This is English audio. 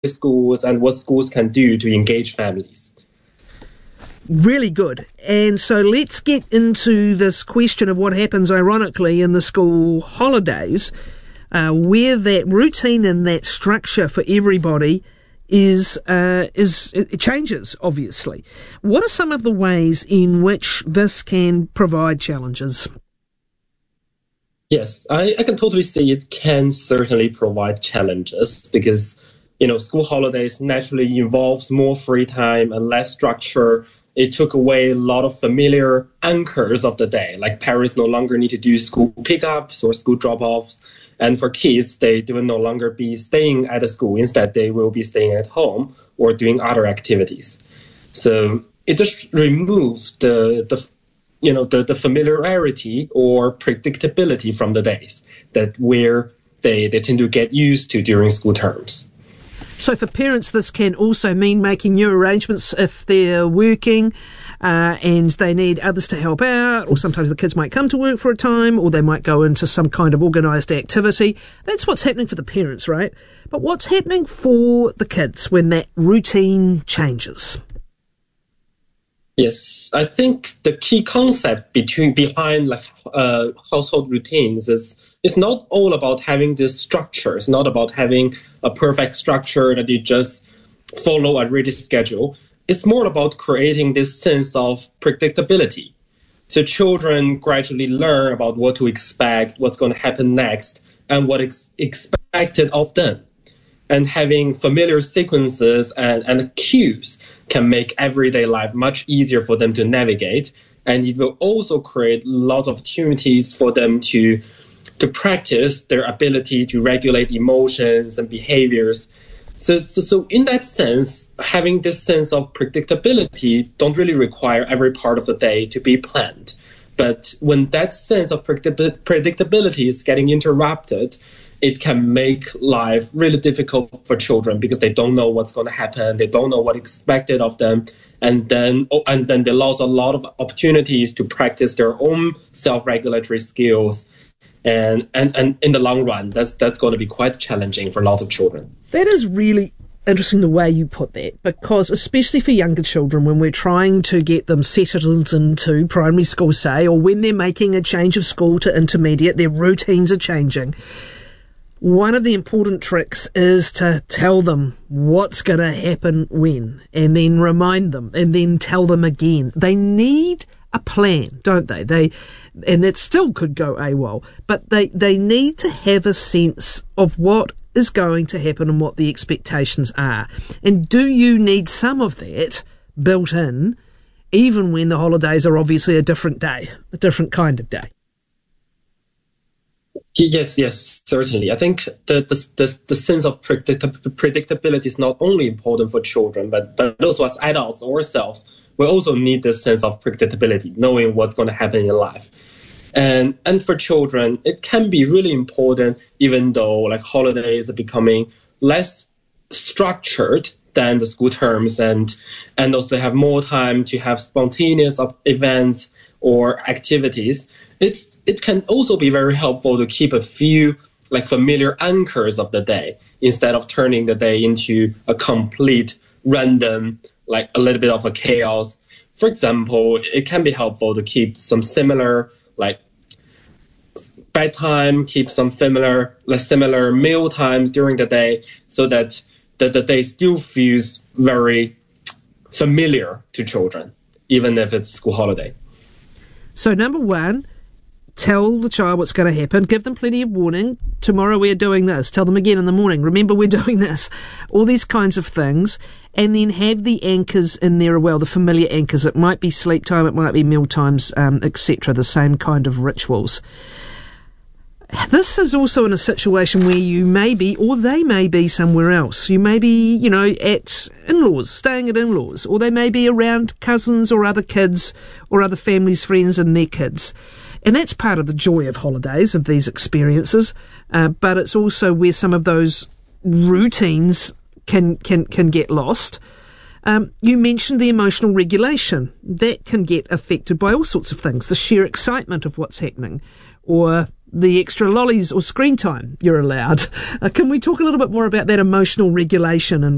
schools and what schools can do to engage families. Really good. And so let's get into this question of what happens, ironically, in the school holidays, where that routine and that structure for everybody it changes, obviously. What are some of the ways in which this can provide challenges? Yes, I can totally see it can certainly provide challenges because, school holidays naturally involves more free time and less structure. It took away a lot of familiar anchors of the day, like parents no longer need to do school pickups or school drop-offs. And for kids, they will no longer be staying at a school. Instead, they will be staying at home or doing other activities. So it just removes the familiarity or predictability from the days that where they tend to get used to during school terms. So for parents, this can also mean making new arrangements if they're working and they need others to help out, or sometimes the kids might come to work for a time, or they might go into some kind of organised activity. That's what's happening for the parents, right? But what's happening for the kids when that routine changes? Yes, I think the key concept behind household routines is it's not all about having this structure. It's not about having a perfect structure that you just follow a rigid schedule. It's more about creating this sense of predictability. So children gradually learn about what to expect, what's going to happen next, and what is expected of them. And having familiar sequences and cues can make everyday life much easier for them to navigate. And it will also create lots of opportunities for them to practice their ability to regulate emotions and behaviors. So in that sense, having this sense of predictability don't really require every part of the day to be planned. But when that sense of predictability is getting interrupted, it can make life really difficult for children because they don't know what's going to happen. They don't know what's expected of them. And then they lose a lot of opportunities to practice their own self-regulatory skills. And in the long run, that's going to be quite challenging for lots of children. That is really interesting the way you put that, because especially for younger children, when we're trying to get them settled into primary school, say, or when they're making a change of school to intermediate, their routines are changing. One of the important tricks is to tell them what's going to happen when, and then remind them, and then tell them again. They need a plan, don't they? And that still could go AWOL, but they need to have a sense of what is going to happen and what the expectations are. And do you need some of that built in, even when the holidays are obviously a different day, a different kind of day? Yes, certainly. I think the sense of predictability is not only important for children, but also as adults ourselves, we also need this sense of predictability, knowing what's going to happen in life. And for children, it can be really important, even though holidays are becoming less structured than the school terms, and also they have more time to have spontaneous events or activities. It can also be very helpful to keep a few familiar anchors of the day instead of turning the day into a complete random, a little bit of a chaos. For example, it can be helpful to keep some similar bedtime, keep some similar meal times during the day, so that the day still feels very familiar to children, even if it's school holiday. So number one, tell the child what's going to happen. Give them plenty of warning. Tomorrow we're doing this. Tell them again in the morning. Remember, we're doing this. All these kinds of things. And then have the anchors in there as well, the familiar anchors. It might be sleep time, it might be meal times, etc., the same kind of rituals. This is also in a situation where you may be, or they may be somewhere else. You may be, at in-laws, staying at in-laws, or they may be around cousins or other kids or other families, friends and their kids. And that's part of the joy of holidays, of these experiences. But it's also where some of those routines can get lost. You mentioned the emotional regulation. That can get affected by all sorts of things. The sheer excitement of what's happening, or the extra lollies or screen time you're allowed. Can we talk a little bit more about that emotional regulation and